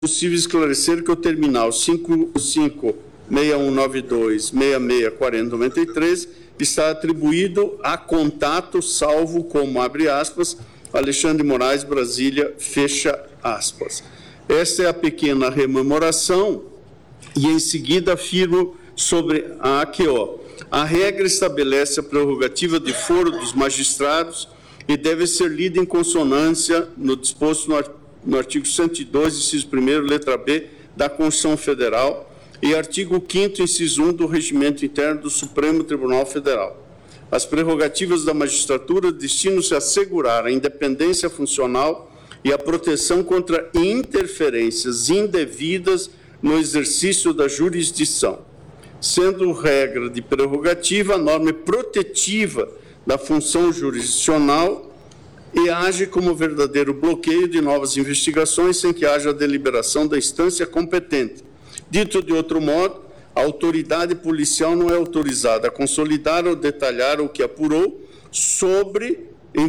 possível esclarecer que o terminal 556192664093 está atribuído a contato, salvo como, abre aspas, Alexandre Moraes, Brasília, fecha aspas. Esta é a pequena rememoração e, em seguida, afirmo sobre a AQO. A regra estabelece a prerrogativa de foro dos magistrados e deve ser lida em consonância no disposto no artigo 102, inciso 1º, letra B, da Constituição Federal e artigo 5º, inciso 1 do Regimento Interno do Supremo Tribunal Federal. As prerrogativas da magistratura destinam-se a assegurar a independência funcional e a proteção contra interferências indevidas no exercício da jurisdição. Sendo regra de prerrogativa, a norma é protetiva da função jurisdicional e age como verdadeiro bloqueio de novas investigações sem que haja deliberação da instância competente. Dito de outro modo, a autoridade policial não é autorizada a consolidar ou detalhar o que apurou sobre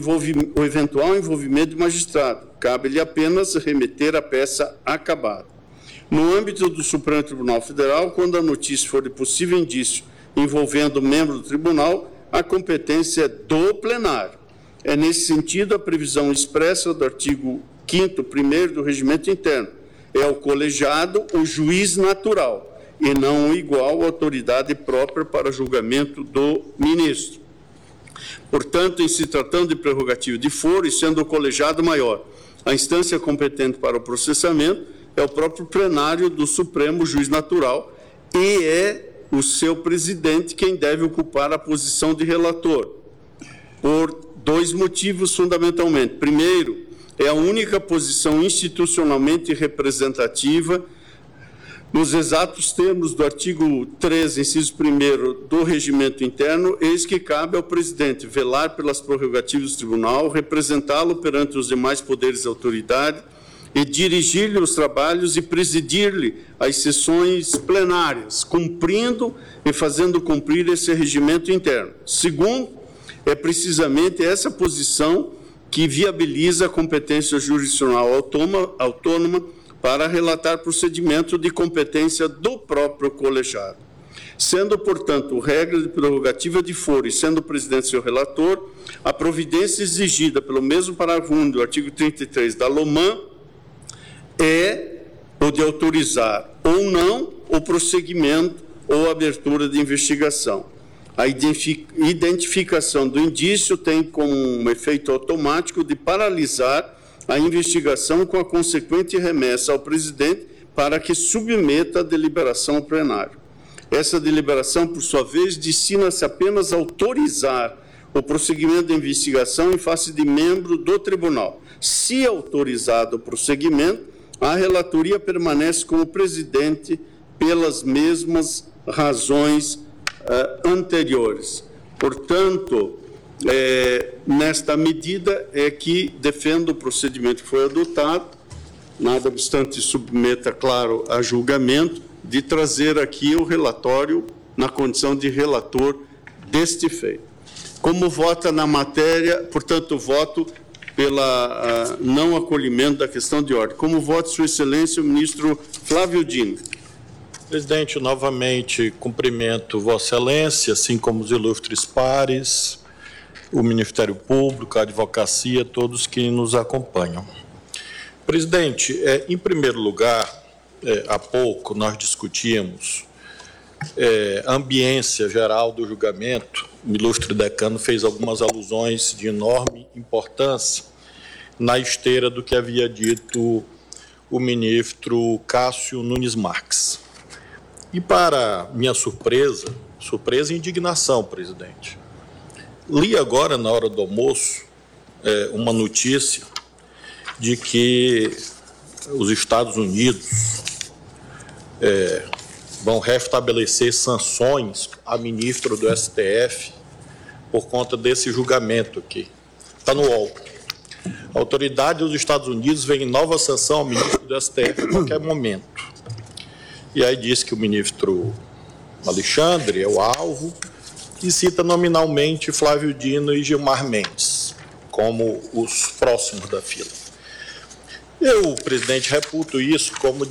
o eventual envolvimento do magistrado. Cabe-lhe apenas remeter a peça acabada. No âmbito do Supremo Tribunal Federal, quando a notícia for de possível indício envolvendo membro do tribunal, a competência é do plenário. É nesse sentido a previsão expressa do artigo 5º, 1º do Regimento Interno. É o colegiado o juiz natural e não o igual à autoridade própria para julgamento do ministro. Portanto, em se tratando de prerrogativa de foro e sendo o colegiado maior, a instância competente para o processamento é o próprio plenário do Supremo Juiz Natural e é o seu presidente quem deve ocupar a posição de relator, por dois motivos fundamentalmente. Primeiro, é a única posição institucionalmente representativa nos exatos termos do artigo 13, inciso 1º do Regimento Interno, eis que cabe ao presidente velar pelas prerrogativas do tribunal, representá-lo perante os demais poderes e autoridade e dirigir-lhe os trabalhos e presidir-lhe as sessões plenárias, cumprindo e fazendo cumprir esse regimento interno. Segundo, é precisamente essa posição que viabiliza a competência jurisdicional autônoma para relatar procedimento de competência do próprio colegiado. Sendo, portanto, regra de prerrogativa de foro e sendo o presidente seu relator, a providência exigida pelo mesmo parágrafo 1 do artigo 33 da LOMAN é o de autorizar ou não o prosseguimento ou abertura de investigação. A identificação do indício tem como um efeito automático de paralisar a investigação com a consequente remessa ao presidente para que submeta a deliberação ao plenário. Essa deliberação, por sua vez, destina-se apenas a autorizar o prosseguimento da investigação em face de membro do tribunal. Se autorizado o prosseguimento, a relatoria permanece como presidente pelas mesmas razões anteriores. Portanto, nesta medida é que defendo o procedimento que foi adotado, nada obstante submeta, claro, a julgamento, de trazer aqui o relatório na condição de relator deste feito. Como vota na matéria, portanto, voto pela não acolhimento da questão de ordem. Como vota, Sua Excelência, o ministro Flávio Dino. Presidente, novamente cumprimento Vossa Excelência, assim como os ilustres pares, o Ministério Público, a advocacia, todos que nos acompanham. Presidente, em primeiro lugar, há pouco nós discutimos a ambiência geral do julgamento. O ilustre decano fez algumas alusões de enorme importância na esteira do que havia dito o ministro Cássio Nunes Marques. E para minha surpresa e indignação, presidente, li agora, na hora do almoço, uma notícia de que os Estados Unidos vão restabelecer sanções a ministro do STF por conta desse julgamento aqui. Está no UOL. A autoridade dos Estados Unidos vem em nova sanção ao ministro do STF a qualquer momento. E aí diz que o ministro Alexandre é o alvo e cita nominalmente Flávio Dino e Gilmar Mendes como os próximos da fila. Eu, presidente, reputo isso como